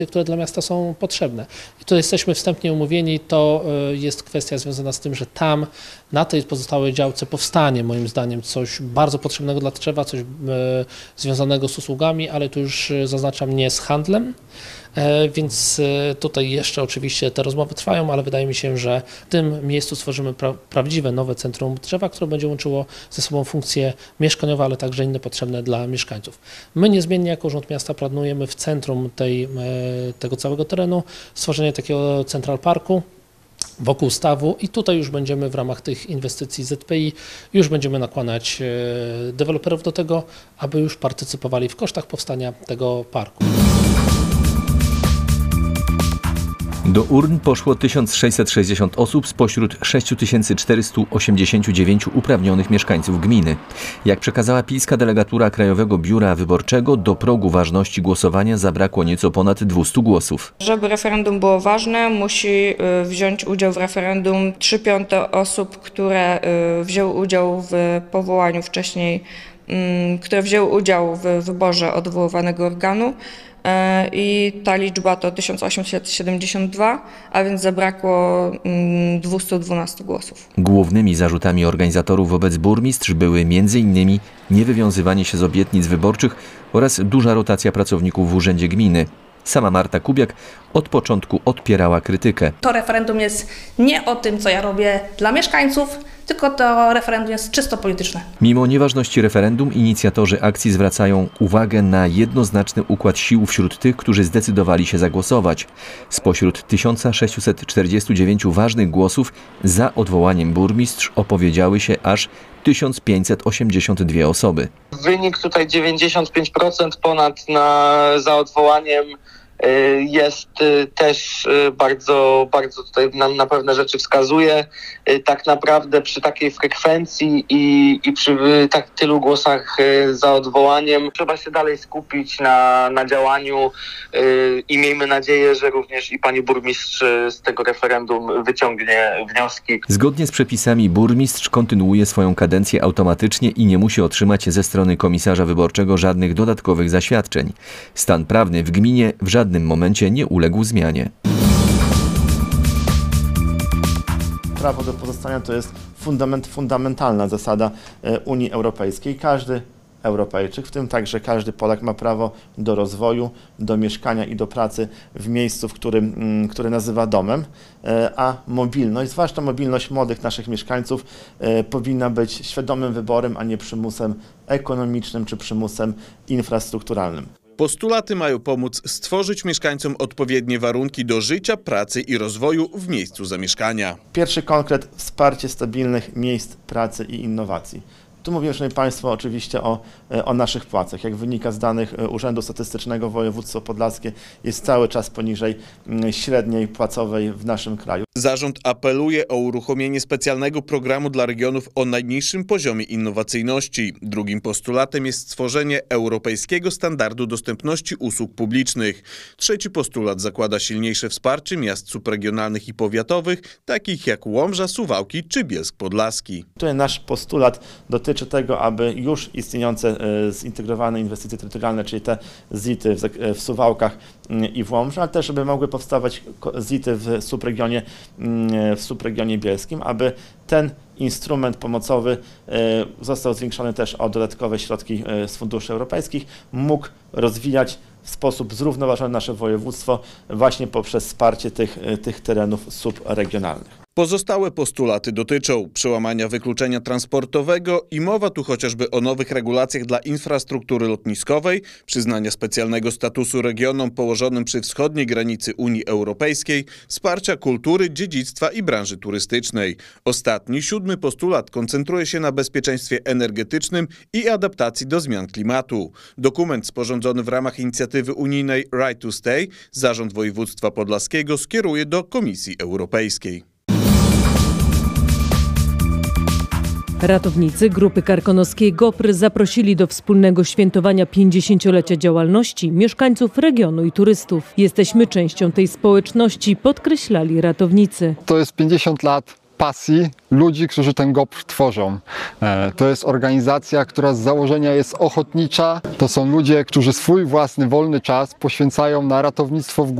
które dla miasta są potrzebne. I tu jesteśmy wstępnie umówieni, to jest kwestia związana z tym, że tam na tej pozostałej działce powstanie moim zdaniem coś bardzo potrzebnego dla Tczewa, coś związanego z usługami, ale tu już zaznaczam nie z handlem, więc tutaj jeszcze oczywiście te rozmowy trwają, ale wydaje mi się, że w tym miejscu stworzymy prawdziwe nowe centrum Tczewa, które będzie łączyło ze sobą funkcje mieszkaniowe, ale także inne potrzebne dla mieszkańców. My niezmiennie jako Urząd Miasta planujemy w centrum tego całego terenu stworzenie takiego Central Parku wokół stawu i tutaj już będziemy w ramach tych inwestycji ZPI, już będziemy nakłaniać deweloperów do tego, aby już partycypowali w kosztach powstania tego parku. Do urn poszło 1660 osób spośród 6489 uprawnionych mieszkańców gminy. Jak przekazała pilska delegatura Krajowego Biura Wyborczego, do progu ważności głosowania zabrakło nieco ponad 200 głosów. Żeby referendum było ważne, musi wziąć udział w referendum 3/5 osób, które wzięły udział w powołaniu wcześniej, które wzięły udział w wyborze odwoływanego organu. I ta liczba to 1872, a więc zabrakło 212 głosów. Głównymi zarzutami organizatorów wobec burmistrz były m.in. niewywiązywanie się z obietnic wyborczych oraz duża rotacja pracowników w urzędzie gminy. Sama Marta Kubiak od początku odpierała krytykę. To referendum jest nie o tym, co ja robię dla mieszkańców, tylko to referendum jest czysto polityczne. Mimo nieważności referendum inicjatorzy akcji zwracają uwagę na jednoznaczny układ sił wśród tych, którzy zdecydowali się zagłosować. Spośród 1649 ważnych głosów za odwołaniem burmistrz opowiedziały się aż 1582 osoby. Wynik tutaj 95% ponad za odwołaniem jest też bardzo tutaj na pewne rzeczy wskazuje. Tak naprawdę przy takiej frekwencji i przy tak tylu głosach za odwołaniem trzeba się dalej skupić na działaniu i miejmy nadzieję, że również i pani burmistrz z tego referendum wyciągnie wnioski. Zgodnie z przepisami burmistrz kontynuuje swoją kadencję automatycznie i nie musi otrzymać ze strony komisarza wyborczego żadnych dodatkowych zaświadczeń. Stan prawny w gminie w żadnym momencie nie uległ zmianie. Prawo do pozostania to jest fundamentalna zasada Unii Europejskiej. Każdy Europejczyk, w tym także każdy Polak, ma prawo do rozwoju, do mieszkania i do pracy w miejscu, które nazywa domem, a mobilność, zwłaszcza mobilność młodych naszych mieszkańców, powinna być świadomym wyborem, a nie przymusem ekonomicznym czy przymusem infrastrukturalnym. Postulaty mają pomóc stworzyć mieszkańcom odpowiednie warunki do życia, pracy i rozwoju w miejscu zamieszkania. Pierwszy konkret: wsparcie stabilnych miejsc pracy i innowacji. Tu mówimy, szanowni państwo, oczywiście o naszych płacach. Jak wynika z danych Urzędu Statystycznego, województwo podlaskie jest cały czas poniżej średniej płacowej w naszym kraju. Zarząd apeluje o uruchomienie specjalnego programu dla regionów o najniższym poziomie innowacyjności. Drugim postulatem jest stworzenie europejskiego standardu dostępności usług publicznych. Trzeci postulat zakłada silniejsze wsparcie miast subregionalnych i powiatowych, takich jak Łomża, Suwałki czy Bielsk Podlaski. Tutaj nasz postulat dotyczy tego, aby już istniejące zintegrowane inwestycje terytorialne, czyli te ZIT-y w Suwałkach i w Łomży, ale też żeby mogły powstawać ZIT-y w subregionie bielskim, aby ten instrument pomocowy został zwiększony też o dodatkowe środki z funduszy europejskich, mógł rozwijać w sposób zrównoważony nasze województwo właśnie poprzez wsparcie tych terenów subregionalnych. Pozostałe postulaty dotyczą przełamania wykluczenia transportowego i mowa tu chociażby o nowych regulacjach dla infrastruktury lotniskowej, przyznania specjalnego statusu regionom położonym przy wschodniej granicy Unii Europejskiej, wsparcia kultury, dziedzictwa i branży turystycznej. Ostatni, 7. postulat koncentruje się na bezpieczeństwie energetycznym i adaptacji do zmian klimatu. Dokument sporządzony w ramach inicjatywy unijnej Right to Stay Zarząd Województwa Podlaskiego skieruje do Komisji Europejskiej. Ratownicy Grupy Karkonoskiej GOPR zaprosili do wspólnego świętowania 50-lecia działalności mieszkańców regionu i turystów. Jesteśmy częścią tej społeczności, podkreślali ratownicy. To jest 50 lat pasji ludzi, którzy ten GOPR tworzą. To jest organizacja, która z założenia jest ochotnicza. To są ludzie, którzy swój własny wolny czas poświęcają na ratownictwo w